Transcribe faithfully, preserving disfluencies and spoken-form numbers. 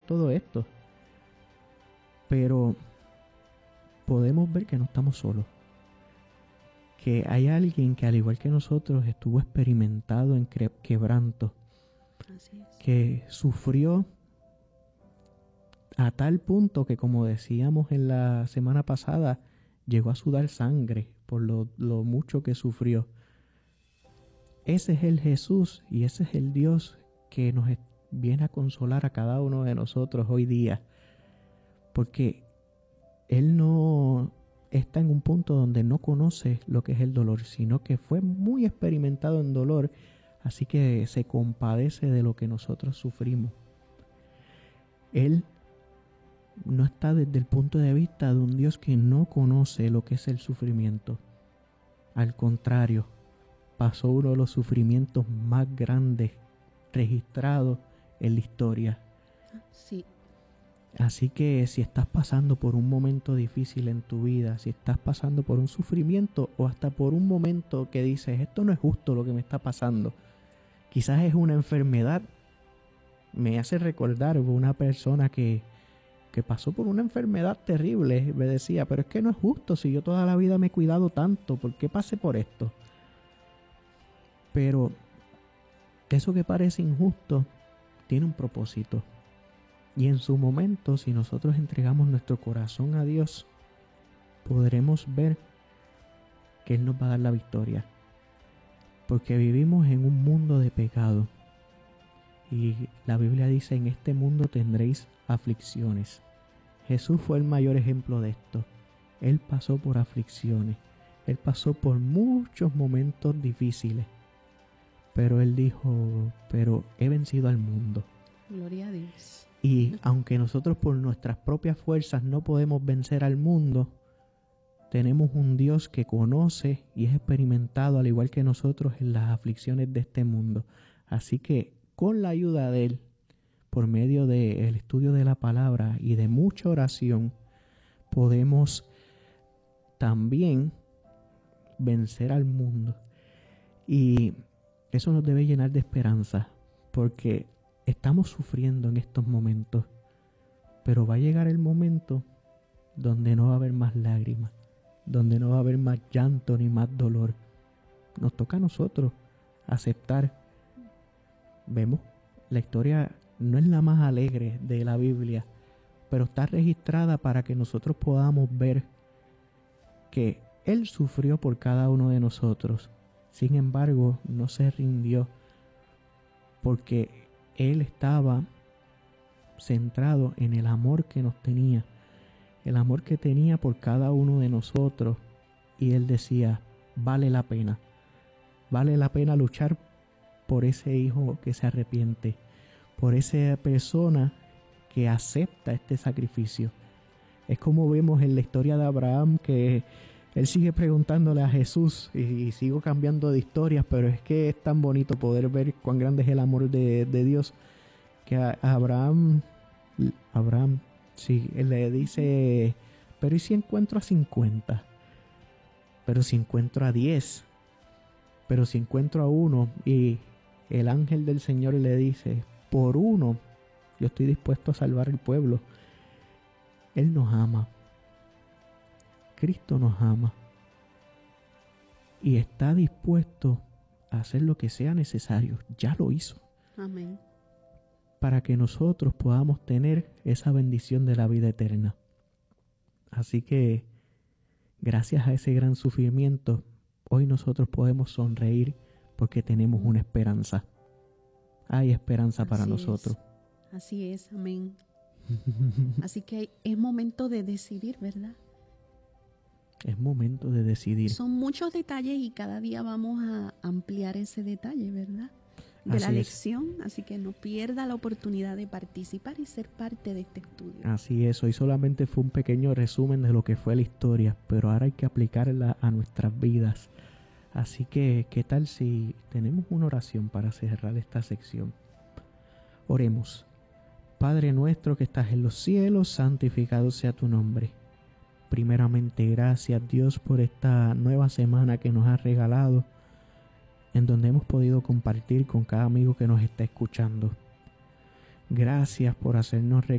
todo esto. Pero podemos ver que no estamos solos. Que hay alguien que al igual que nosotros estuvo experimentado en cre- quebranto. Así es. Que sufrió a tal punto que, como decíamos en la semana pasada, llegó a sudar sangre por lo, lo mucho que sufrió. Ese es el Jesús y ese es el Dios que nos viene a consolar a cada uno de nosotros hoy día. Porque Él no está en un punto donde no conoce lo que es el dolor, sino que fue muy experimentado en dolor, así que se compadece de lo que nosotros sufrimos. Él no está desde el punto de vista de un Dios que no conoce lo que es el sufrimiento. Al contrario, pasó uno de los sufrimientos más grandes registrados en la historia. Sí. Así que si estás pasando por un momento difícil en tu vida, si estás pasando por un sufrimiento o hasta por un momento que dices, esto no es justo lo que me está pasando, quizás es una enfermedad. Me hace recordar una persona que, que pasó por una enfermedad terrible, me decía, pero es que no es justo, si yo toda la vida me he cuidado tanto, ¿por qué pasé por esto? Pero eso que parece injusto tiene un propósito. Y en su momento, si nosotros entregamos nuestro corazón a Dios, podremos ver que Él nos va a dar la victoria. Porque vivimos en un mundo de pecado. Y la Biblia dice, en este mundo tendréis aflicciones. Jesús fue el mayor ejemplo de esto. Él pasó por aflicciones. Él pasó por muchos momentos difíciles. Pero Él dijo, pero he vencido al mundo. Gloria a Dios. Y aunque nosotros por nuestras propias fuerzas no podemos vencer al mundo, tenemos un Dios que conoce y es experimentado al igual que nosotros en las aflicciones de este mundo. Así que con la ayuda de Él, por medio del estudio de la palabra y de mucha oración, podemos también vencer al mundo. Y eso nos debe llenar de esperanza, porque estamos sufriendo en estos momentos, pero va a llegar el momento donde no va a haber más lágrimas, donde no va a haber más llanto ni más dolor. Nos toca a nosotros aceptar. Vemos, la historia no es la más alegre de la Biblia, pero está registrada para que nosotros podamos ver que Él sufrió por cada uno de nosotros. Sin embargo, no se rindió, porque Él estaba centrado en el amor que nos tenía, el amor que tenía por cada uno de nosotros. Y Él decía, vale la pena, vale la pena luchar por ese hijo que se arrepiente, por esa persona que acepta este sacrificio. Es como vemos en la historia de Abraham, que él sigue preguntándole a Jesús, y, y sigo cambiando de historias, pero es que es tan bonito poder ver cuán grande es el amor de, de Dios, que a, a Abraham, Abraham, sí, él le dice, pero ¿y si encuentro a cincuenta? Pero si encuentro a diez, pero si encuentro a uno, y el ángel del Señor le dice, por uno, yo estoy dispuesto a salvar el pueblo. Él nos ama. Cristo nos ama. Y está dispuesto a hacer lo que sea necesario. Ya lo hizo. Amén. Para que nosotros podamos tener esa bendición de la vida eterna. Así que, gracias a ese gran sufrimiento, hoy nosotros podemos sonreír porque tenemos una esperanza. Hay esperanza para Así nosotros. Es. Así es, amén. Así que es momento de decidir, ¿verdad? Es momento de decidir. Son muchos detalles y cada día vamos a ampliar ese detalle, ¿verdad? De Así la es. lección, así que no pierda la oportunidad de participar y ser parte de este estudio. Así es, hoy solamente fue un pequeño resumen de lo que fue la historia, pero ahora hay que aplicarla a nuestras vidas. Así que, ¿qué tal si tenemos una oración para cerrar esta sección? Oremos. Padre nuestro que estás en los cielos, santificado sea tu nombre. Primeramente, gracias Dios por esta nueva semana que nos has regalado, en donde hemos podido compartir con cada amigo que nos está escuchando. Gracias por hacernos